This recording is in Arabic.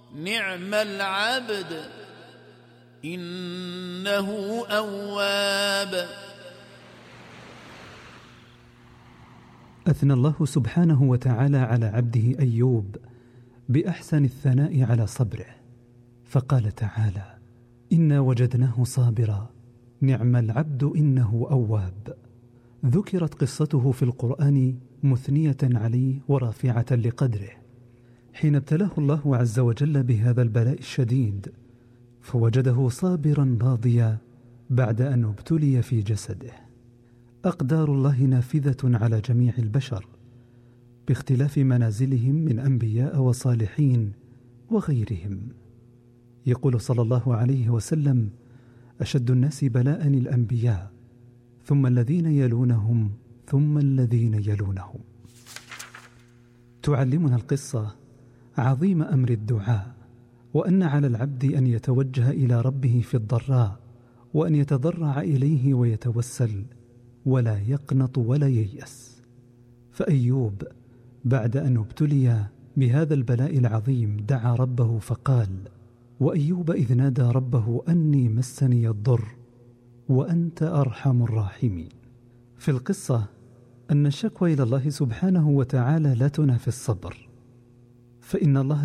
نعم العبد إنه أواب. أثنى الله سبحانه وتعالى على عبده أيوب بأحسن الثناء على صبره، فقال تعالى: إنا وجدناه صابرا نعم العبد إنه أواب. ذكرت قصته في القرآن مثنية عليه ورافعة لقدره، حين ابتلاه الله عز وجل بهذا البلاء الشديد، فوجده صابرا راضيا بعد أن ابتلي في جسده. أقدار الله نافذة على جميع البشر باختلاف منازلهم من أنبياء وصالحين وغيرهم. يقول صلى الله عليه وسلم: أشد الناس بلاء الأنبياء، ثم الذين يلونهم، ثم الذين يلونهم. تعلمنا القصة عظيم أمر الدعاء، وأن على العبد أن يتوجه إلى ربه في الضراء، وأن يتضرع إليه ويتوسل، ولا يقنط ولا ييأس. فأيوب بعد أن ابتلي بهذا البلاء العظيم دعا ربه فقال: وأيوب إذ نادى ربه أني مسني الضر وأنت أرحم الراحمين. في القصة أن الشكوى إلى الله سبحانه وتعالى لا تنافي الصبر، فإن الله